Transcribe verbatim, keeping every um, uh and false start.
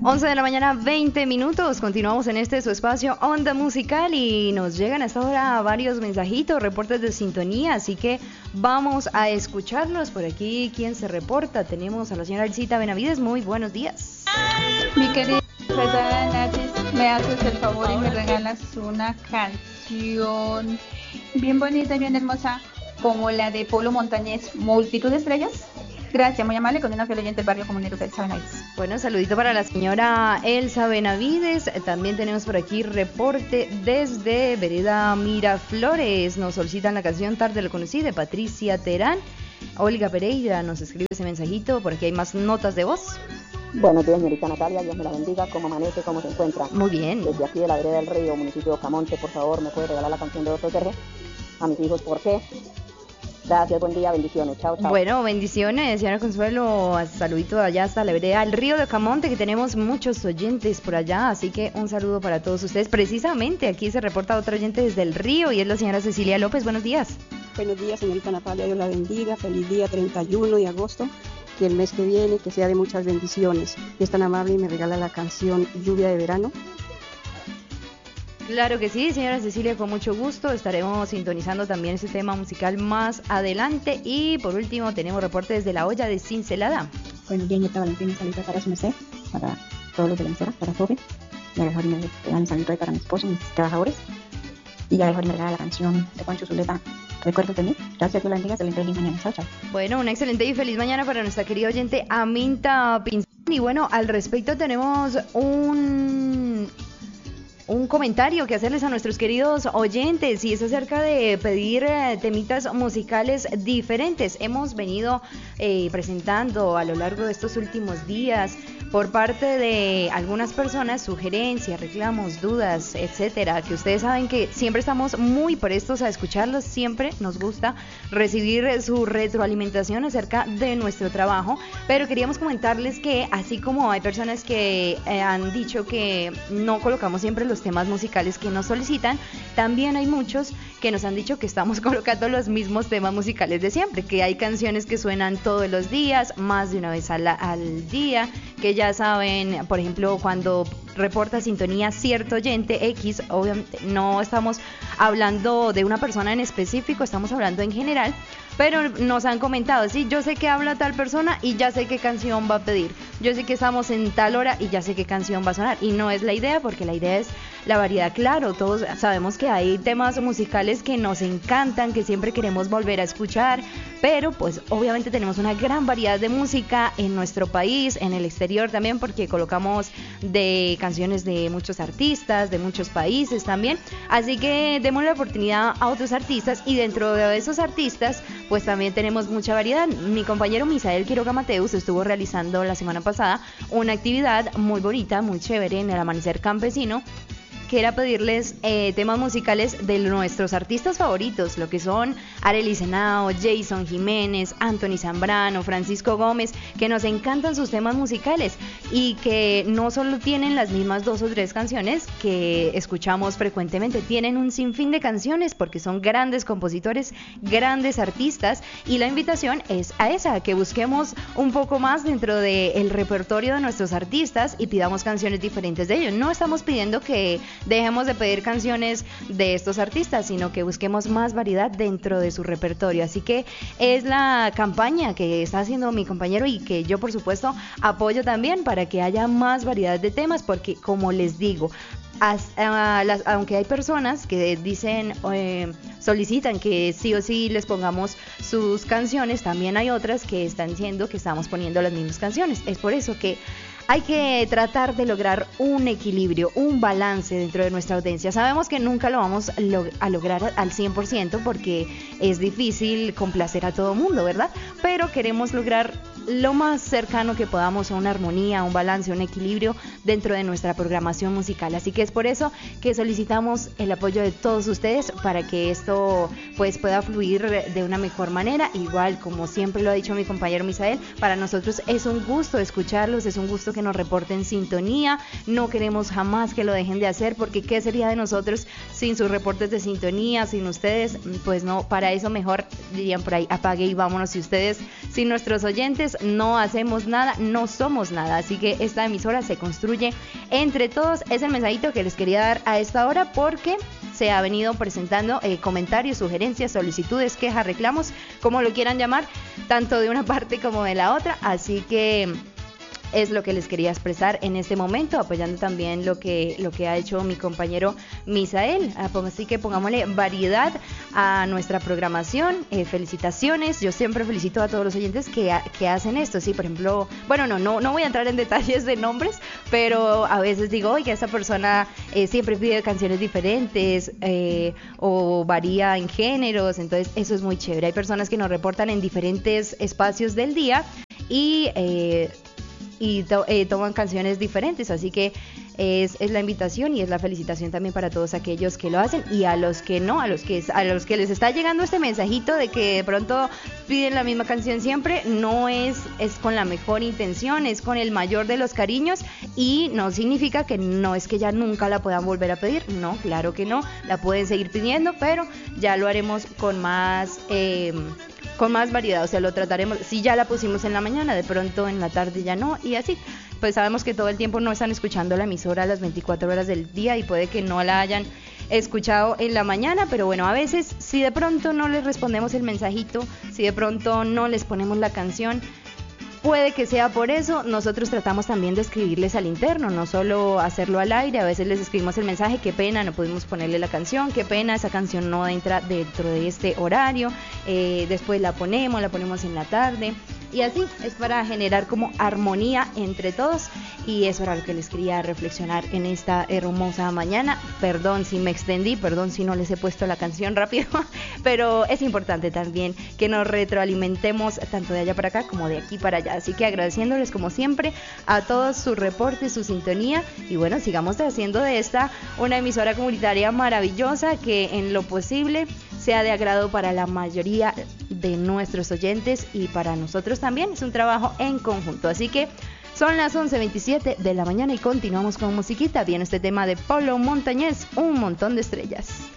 once de la mañana, veinte minutos. Continuamos en este su espacio Onda Musical y nos llegan hasta ahora varios mensajitos, reportes de sintonía, así que vamos a escucharlos. Por aquí, ¿quién se reporta? Tenemos a la señora Elcita Benavides. Muy buenos días. Mi querida Fresada Nachis, me haces el favor y me regalas una canción bien bonita y bien hermosa, como la de Polo Montañés, Multitud de Estrellas. Gracias, muy amable, con una fiel oyente del barrio comunero de Elsa Benavides. Bueno, saludito para la señora Elsa Benavides. También tenemos por aquí reporte desde Vereda Miraflores. Nos solicitan la canción Tarde lo conocí de Patricia Terán. Olga Pereira nos escribe ese mensajito. Por aquí hay más notas de voz. Buenos días, señorita Natalia, Dios me la bendiga. ¿Cómo amanece? ¿Cómo se encuentra? Muy bien. Desde aquí de la Vereda del Río, municipio de Camonte, por favor, ¿me puede regalar la canción de Otto Sergio? A mis hijos, ¿por qué? Gracias, buen día, bendiciones, chao, chao. Bueno, bendiciones, señora Consuelo, saludito allá hasta la vereda del Río de Camonte, que tenemos muchos oyentes por allá, así que un saludo para todos ustedes. Precisamente aquí se reporta otro oyente desde el Río y es la señora Cecilia López. Buenos días. Buenos días, señorita Natalia, Dios la bendiga, feliz día treinta y uno de agosto y el mes que viene que sea de muchas bendiciones. Y es tan amable y me regala la canción Lluvia de Verano. Claro que sí, señora Cecilia, con mucho gusto. Estaremos sintonizando también ese tema musical más adelante. Y por último tenemos reporte desde la olla de Cincelada. Buenos días, Nieta Valentina, saludos para su merced, para todos los de la emisora, para Sobe. Y a mejor me dan un saludo ahí para mi esposo y mis trabajadores. Y a mejor me regala la canción de Juancho Zuleta, Recuerdos de mí. Gracias, Dios la bendiga, excelente feliz mañana. Chao, chao. Bueno, una excelente y feliz mañana para nuestra querida oyente Aminta Pinzón. Y bueno, al respecto tenemos un... un comentario que hacerles a nuestros queridos oyentes y es acerca de pedir eh, temitas musicales diferentes. Hemos venido eh, presentando a lo largo de estos últimos días por parte de algunas personas sugerencias, reclamos, dudas, etcétera, que ustedes saben que siempre estamos muy prestos a escucharlos, siempre nos gusta recibir su retroalimentación acerca de nuestro trabajo, pero queríamos comentarles que así como hay personas que eh, han dicho que no colocamos siempre los temas musicales que nos solicitan, también hay muchos que nos han dicho que estamos colocando los mismos temas musicales de siempre, que hay canciones que suenan todos los días, más de una vez al, al día, que ya saben, por ejemplo, cuando reporta sintonía cierto oyente X, obviamente no estamos hablando de una persona en específico, estamos hablando en general, pero nos han comentado, sí, yo sé que habla tal persona y ya sé qué canción va a pedir, yo sé que estamos en tal hora y ya sé qué canción va a sonar, y no es la idea, porque la idea es la variedad. Claro, todos sabemos que hay temas musicales que nos encantan, que siempre queremos volver a escuchar, pero pues obviamente tenemos una gran variedad de música en nuestro país, en el exterior también, porque colocamos de canciones de muchos artistas, de muchos países también, así que demos la oportunidad a otros artistas, y dentro de esos artistas pues también tenemos mucha variedad. Mi compañero Misael Quiroga Mateus estuvo realizando la semana pasada una actividad muy bonita, muy chévere en el Amanecer Campesino, que era pedirles eh, temas musicales de nuestros artistas favoritos, lo que son Arely Senao, Jason Jiménez, Anthony Zambrano, Francisco Gómez, que nos encantan sus temas musicales y que no solo tienen las mismas dos o tres canciones que escuchamos frecuentemente, tienen un sinfín de canciones porque son grandes compositores, grandes artistas, y la invitación es a esa, que busquemos un poco más dentro del repertorio de nuestros artistas y pidamos canciones diferentes de ellos. No estamos pidiendo que dejemos de pedir canciones de estos artistas, sino que busquemos más variedad dentro de su repertorio. Así que es la campaña que está haciendo mi compañero y que yo por supuesto apoyo también, para que haya más variedad de temas, porque como les digo, As, uh, las, aunque hay personas que dicen, eh, solicitan que sí o sí les pongamos sus canciones, también hay otras que están diciendo que estamos poniendo las mismas canciones. Es por eso que hay que tratar de lograr un equilibrio, un balance dentro de nuestra audiencia. Sabemos que nunca lo vamos log- a lograr al cien por ciento porque es difícil complacer a todo mundo, ¿verdad? Pero queremos lograr lo más cercano que podamos a una armonía, un balance, un equilibrio dentro de nuestra programación musical. Así que es por eso que solicitamos el apoyo de todos ustedes para que esto pues pueda fluir de una mejor manera. Igual, como siempre lo ha dicho mi compañero Misael, para nosotros es un gusto escucharlos, es un gusto que nos reporten sintonía. No queremos jamás que lo dejen de hacer, porque ¿qué sería de nosotros sin sus reportes de sintonía, sin ustedes? Pues no, para eso mejor dirían por ahí, apague y vámonos. Y ustedes, sin nuestros oyentes, solos no hacemos nada, no somos nada. Así que esta emisora se construye entre todos. Es el mensajito que les quería dar a esta hora porque se ha venido presentando eh, comentarios, sugerencias, solicitudes, quejas, reclamos, como lo quieran llamar, tanto de una parte como de la otra. Así que es lo que les quería expresar en este momento, apoyando también lo que, lo que ha hecho mi compañero Misael. Así que pongámosle variedad a nuestra programación. Eh, felicitaciones. Yo siempre felicito a todos los oyentes que, que hacen esto. Sí, por ejemplo, bueno, no, no, no voy a entrar en detalles de nombres, pero a veces digo, oiga, esta persona eh, siempre pide canciones diferentes eh, o varía en géneros. Entonces, eso es muy chévere. Hay personas que nos reportan en diferentes espacios del día y eh, y to, eh, toman canciones diferentes, así que es, es la invitación y es la felicitación también para todos aquellos que lo hacen y a los que no, a los que a los que les está llegando este mensajito de que de pronto piden la misma canción siempre, no es, es con la mejor intención, es con el mayor de los cariños y no significa que no es que ya nunca la puedan volver a pedir, no, claro que no, la pueden seguir pidiendo, pero ya lo haremos con más eh, con más variedad, o sea, lo trataremos, si ya la pusimos en la mañana, de pronto en la tarde ya no, y así, pues sabemos que todo el tiempo no están escuchando la emisora a las veinticuatro horas del día y puede que no la hayan escuchado en la mañana, pero bueno, a veces si de pronto no les respondemos el mensajito, si de pronto no les ponemos la canción, puede que sea por eso. Nosotros tratamos también de escribirles al interno, no solo hacerlo al aire. A veces les escribimos el mensaje, qué pena, no pudimos ponerle la canción, qué pena, esa canción no entra dentro de este horario. Eh, después la ponemos, la ponemos en la tarde. Y así es para generar como armonía entre todos. Y eso era lo que les quería reflexionar en esta hermosa mañana. Perdón si me extendí, perdón si no les he puesto la canción rápido, pero es importante también que nos retroalimentemos tanto de allá para acá como de aquí para allá. Así que agradeciéndoles como siempre a todos sus reportes, su sintonía. Y bueno, sigamos haciendo de esta una emisora comunitaria maravillosa que en lo posible sea de agrado para la mayoría de nuestros oyentes y para nosotros también. Es un trabajo en conjunto. Así que son las once veintisiete de la mañana y continuamos con musiquita. Viene este tema de Polo Montañés, Un Montón de Estrellas.